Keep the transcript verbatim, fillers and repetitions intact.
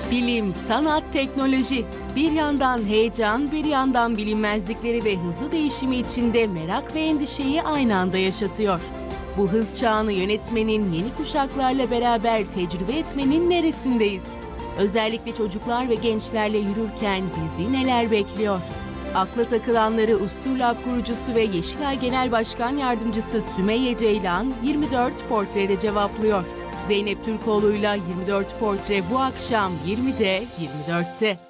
Bilim, sanat, teknoloji. Bir yandan heyecan, bir yandan bilinmezlikleri ve hızlı değişimi içinde merak ve endişeyi aynı anda yaşatıyor. Bu hız çağını yönetmenin, yeni kuşaklarla beraber tecrübe etmenin neresindeyiz? Özellikle çocuklar ve gençlerle yürürken bizi neler bekliyor? Akla takılanları Ustur Lab kurucusu ve Yeşilay Genel Başkan Yardımcısı Sümeyye Ceylan yirmi dört Portre'de cevaplıyor. Zeynep Türkoğlu'yla yirmi dört Portre bu akşam yirmide yirmi dörtte.